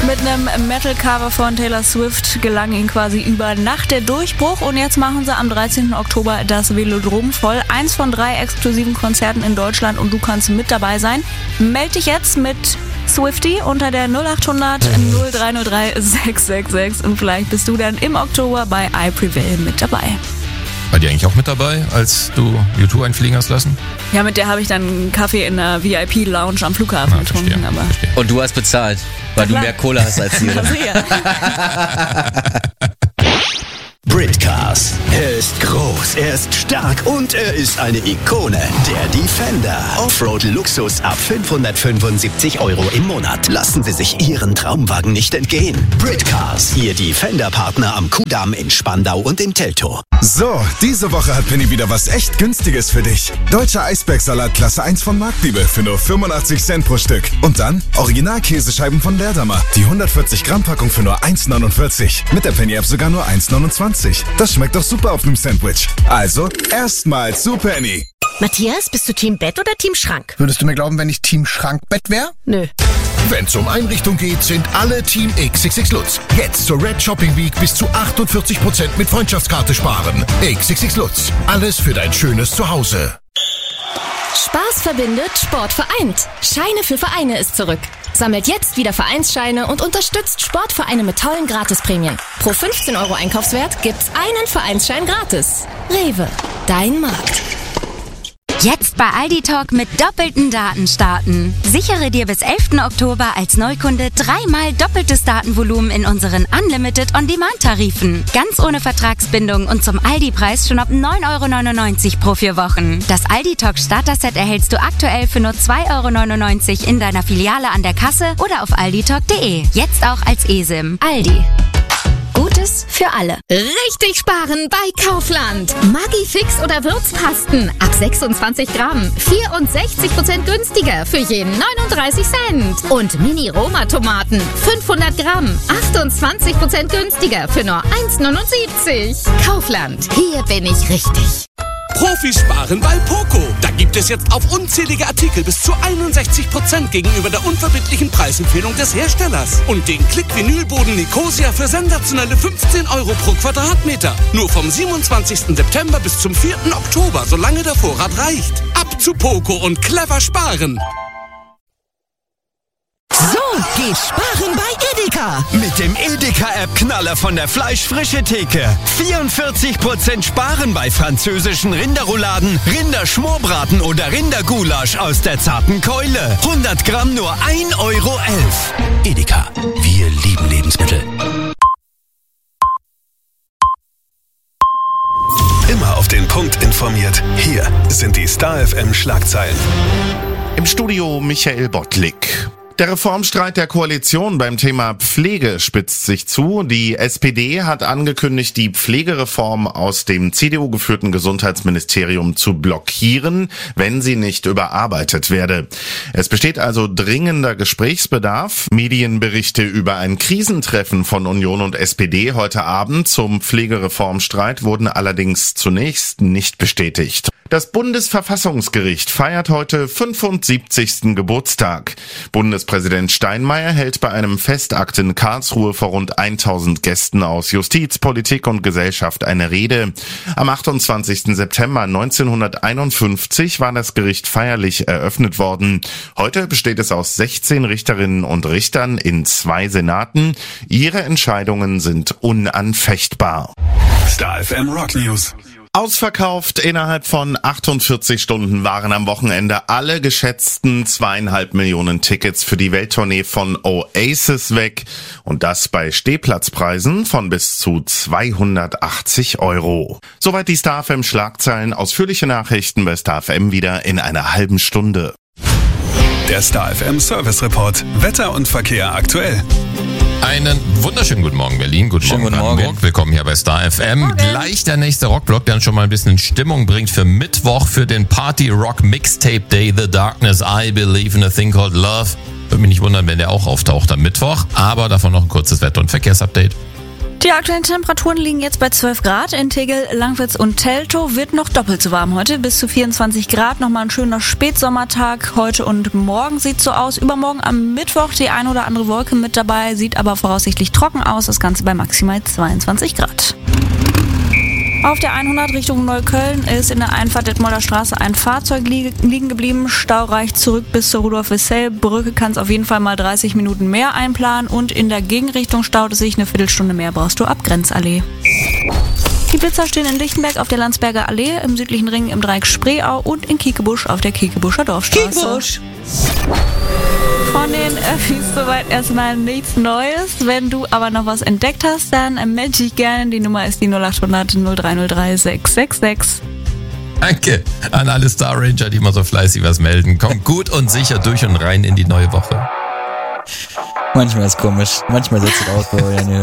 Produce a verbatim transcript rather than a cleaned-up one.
Mit einem Metal-Cover von Taylor Swift gelang ihnen quasi über Nacht der Durchbruch und jetzt machen sie am dreizehnten Oktober das Velodrom voll. Eins von drei exklusiven Konzerten in Deutschland und du kannst mit dabei sein. Meld dich jetzt mit Swiftie unter der null acht hundert null drei null drei sechs sechs sechs und vielleicht bist du dann im Oktober bei I Prevail mit dabei. War die eigentlich auch mit dabei, als du U zwei einfliegen hast lassen? Ja, mit der habe ich dann einen Kaffee in der V I P-Lounge am Flughafen Na, getrunken. verstehe, Aber verstehe. Und du hast bezahlt, weil du mehr Cola hast als sie, oder? Britcars. Er ist groß, er ist stark und er ist eine Ikone. Der Defender. Offroad-Luxus ab fünfhundertfünfundsiebzig Euro im Monat. Lassen Sie sich Ihren Traumwagen nicht entgehen. Britcars, Ihr Defender-Partner am Kudamm in Spandau und in Teltow. So, diese Woche hat Penny wieder was echt Günstiges für dich. Deutscher Eisbergsalat Klasse eins von Marktliebe für nur fünfundachtzig Cent pro Stück. Und dann Original-Käsescheiben von Leerdammer. Die hundertvierzig Gramm Packung für nur eins neunundvierzig. Mit der Penny-App sogar nur eins neunundzwanzig. Das schmeckt doch super auf einem Sandwich. Also, erstmal zu Penny. Matthias, bist du Team Bett oder Team Schrank? Würdest du mir glauben, wenn ich Team Schrankbett wäre? Nö. Wenn's um Einrichtung geht, sind alle Team X X X Lutz. Jetzt zur Red Shopping Week bis zu achtundvierzig Prozent mit Freundschaftskarte sparen. X X X Lutz. Alles für dein schönes Zuhause. Spaß verbindet, Sport vereint. Scheine für Vereine ist zurück. Sammelt jetzt wieder Vereinsscheine und unterstützt Sportvereine mit tollen Gratisprämien. Pro fünfzehn Euro Einkaufswert gibt's einen Vereinsschein gratis. Rewe, dein Markt. Jetzt bei Aldi Talk mit doppelten Daten starten. Sichere dir bis elften Oktober als Neukunde dreimal doppeltes Datenvolumen in unseren Unlimited On-Demand-Tarifen. Ganz ohne Vertragsbindung und zum Aldi-Preis schon ab neun Euro neunundneunzig pro vier Wochen. Das Aldi Talk Starter-Set erhältst du aktuell für nur zwei Euro neunundneunzig in deiner Filiale an der Kasse oder auf alditalk punkt de. Jetzt auch als eSIM. Aldi. Gutes für alle. Richtig sparen bei Kaufland. Maggi-Fix oder Würzpasten ab sechsundzwanzig Gramm. vierundsechzig Prozent günstiger für jeden neununddreißig Cent. Und Mini-Roma-Tomaten fünfhundert Gramm. achtundzwanzig Prozent günstiger für nur eins neunundsiebzig. Kaufland. Hier bin ich richtig. Profis sparen bei Poco. Da gibt es jetzt auf unzählige Artikel bis zu einundsechzig Prozent gegenüber der unverbindlichen Preisempfehlung des Herstellers. Und den Klick-Vinylboden Nicosia für sensationelle fünfzehn Euro pro Quadratmeter. Nur vom siebenundzwanzigsten September bis zum vierten Oktober, solange der Vorrat reicht. Ab zu Poco und clever sparen. So geht sparen bei Edeka. Mit dem Edeka-App-Knaller von der Fleischfrische-Theke. vierundvierzig Prozent sparen bei französischen Rinderrouladen, Rinderschmorbraten oder Rindergulasch aus der zarten Keule. hundert Gramm nur ein Euro elf. Edeka. Wir lieben Lebensmittel. Immer auf den Punkt informiert. Hier sind die Star F M Schlagzeilen. Im Studio Michael Bottlik. Der Reformstreit der Koalition beim Thema Pflege spitzt sich zu. Die S P D hat angekündigt, die Pflegereform aus dem C D U-geführten Gesundheitsministerium zu blockieren, wenn sie nicht überarbeitet werde. Es besteht also dringender Gesprächsbedarf. Medienberichte über ein Krisentreffen von Union und S P D heute Abend zum Pflegereformstreit wurden allerdings zunächst nicht bestätigt. Das Bundesverfassungsgericht feiert heute fünfundsiebzigsten Geburtstag. Bundespräsident Steinmeier hält bei einem Festakt in Karlsruhe vor rund tausend Gästen aus Justiz, Politik und Gesellschaft eine Rede. Am achtundzwanzigsten September neunzehnhunderteinundfünfzig war das Gericht feierlich eröffnet worden. Heute besteht es aus sechzehn Richterinnen und Richtern in zwei Senaten. Ihre Entscheidungen sind unanfechtbar. Star F M Rock News. Ausverkauft innerhalb von achtundvierzig Stunden waren am Wochenende alle geschätzten zweieinhalb Millionen Tickets für die Welttournee von Oasis weg. Und das bei Stehplatzpreisen von bis zu zweihundertachtzig Euro. Soweit die Star F M Schlagzeilen. Ausführliche Nachrichten bei Star F M wieder in einer halben Stunde. Der Star F M Service Report. Wetter und Verkehr aktuell. Einen wunderschönen guten Morgen, Berlin. Guten Schönen Morgen, guten Brandenburg. Morgen. Willkommen hier bei Star F M. Morgen. Gleich der nächste Rockblock, der uns schon mal ein bisschen Stimmung bringt für Mittwoch, für den Party Rock Mixtape Day, The Darkness, I Believe in a Thing Called Love. Würde mich nicht wundern, wenn der auch auftaucht am Mittwoch. Aber davon noch ein kurzes Wetter- und Verkehrsupdate. Die aktuellen Temperaturen liegen jetzt bei zwölf Grad. In Tegel, Langwitz und Teltow wird noch doppelt so warm heute. Bis zu vierundzwanzig Grad. Nochmal ein schöner Spätsommertag. Heute und morgen sieht so aus. Übermorgen am Mittwoch die ein oder andere Wolke mit dabei. Sieht aber voraussichtlich trocken aus. Das Ganze bei maximal zweiundzwanzig Grad. Auf der hundert Richtung Neukölln ist in der Einfahrt Detmolder Straße ein Fahrzeug li- liegen geblieben. Stau reicht zurück bis zur Rudolf-Wissell-Brücke. Kann es auf jeden Fall mal dreißig Minuten mehr einplanen. Und in der Gegenrichtung staut es sich. Eine Viertelstunde mehr brauchst du ab Grenzallee. Die Blitzer stehen in Lichtenberg auf der Landsberger Allee, im südlichen Ring im Dreieck Spreeau und in Kiekebusch auf der Kiekebuscher Dorfstraße. Kiekebusch! Von den Öffis soweit erstmal nichts Neues. Wenn du aber noch was entdeckt hast, dann melde dich gerne. Die Nummer ist die null acht hundert null drei null drei sechs sechs sechs. Danke an alle Star Ranger, die immer so fleißig was melden. Kommt gut und sicher durch und rein in die neue Woche. Manchmal ist komisch. Manchmal setzt es aus bei euren